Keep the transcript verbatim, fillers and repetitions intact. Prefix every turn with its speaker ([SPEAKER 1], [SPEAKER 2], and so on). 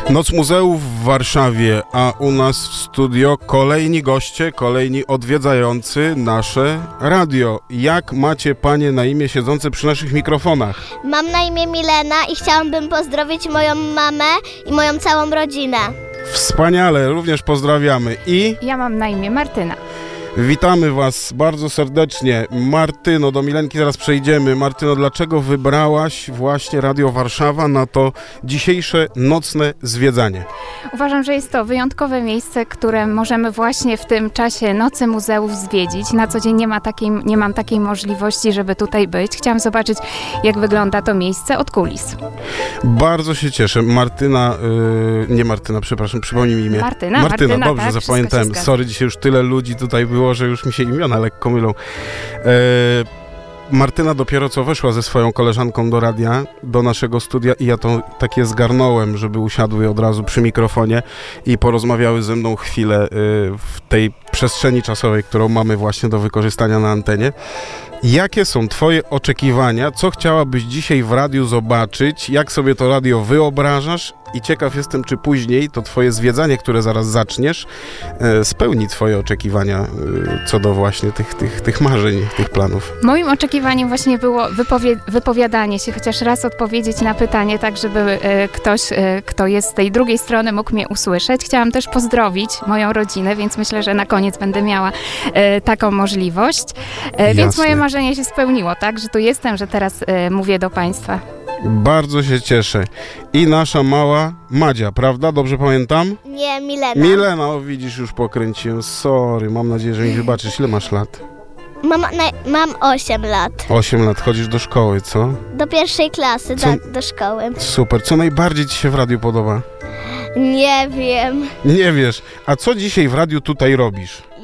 [SPEAKER 1] Noc Muzeów w Warszawie, a u nas w studio kolejni goście, kolejni odwiedzający nasze radio. Jak macie panie na imię siedzące przy naszych mikrofonach?
[SPEAKER 2] Mam na imię Milena i chciałabym pozdrowić moją mamę i moją całą rodzinę.
[SPEAKER 1] Wspaniale, również pozdrawiamy. I
[SPEAKER 3] ja mam na imię Martyna.
[SPEAKER 1] Witamy was bardzo serdecznie. Martyno, do Milenki zaraz przejdziemy. Martyno, dlaczego wybrałaś właśnie Radio Warszawa na to dzisiejsze nocne zwiedzanie?
[SPEAKER 3] Uważam, że jest to wyjątkowe miejsce, które możemy właśnie w tym czasie Nocy Muzeów zwiedzić. Na co dzień nie ma takiej, nie mam takiej możliwości, żeby tutaj być. Chciałam zobaczyć, jak wygląda to miejsce od kulis.
[SPEAKER 1] Bardzo się cieszę. Martyna, yy, nie Martyna, przepraszam, przypomnij mi imię.
[SPEAKER 3] Martyna,
[SPEAKER 1] Martyna,
[SPEAKER 3] Martyna
[SPEAKER 1] dobrze,
[SPEAKER 3] tak,
[SPEAKER 1] zapamiętałem. Sorry, dzisiaj już tyle ludzi tutaj było, że już mi się imiona lekko mylą. E, Martyna dopiero co weszła ze swoją koleżanką do radia, do naszego studia i ja to takie zgarnąłem, żeby usiadły od razu przy mikrofonie i porozmawiały ze mną chwilę y, w tej przestrzeni czasowej, którą mamy właśnie do wykorzystania na antenie. Jakie są twoje oczekiwania? Co chciałabyś dzisiaj w radiu zobaczyć? Jak sobie to radio wyobrażasz? I ciekaw jestem, czy później to twoje zwiedzanie, które zaraz zaczniesz, e, spełni twoje oczekiwania e, co do właśnie tych, tych, tych marzeń, tych planów.
[SPEAKER 3] Moim oczekiwaniem właśnie było wypowie- wypowiadanie się, chociaż raz odpowiedzieć na pytanie, tak żeby e, ktoś, e, kto jest z tej drugiej strony, mógł mnie usłyszeć. Chciałam też pozdrowić moją rodzinę, więc myślę, że na koniec będę miała e, taką możliwość. E, więc moje marzenie się spełniło, tak, że tu jestem, że teraz e, mówię do państwa.
[SPEAKER 1] Bardzo się cieszę. I nasza mała Madzia, prawda? Dobrze pamiętam?
[SPEAKER 2] Nie, Milena.
[SPEAKER 1] Milena, o widzisz, już pokręciłem. Sorry, mam nadzieję, że mi wybaczysz. Ile masz lat?
[SPEAKER 2] Mam, na, mam osiem lat.
[SPEAKER 1] osiem lat, chodzisz do szkoły, co?
[SPEAKER 2] Do pierwszej klasy,
[SPEAKER 1] Co?
[SPEAKER 2] do, do szkoły.
[SPEAKER 1] Super. Co najbardziej ci się w radiu podoba?
[SPEAKER 2] Nie wiem.
[SPEAKER 1] Nie wiesz. A co dzisiaj w radiu tutaj robisz?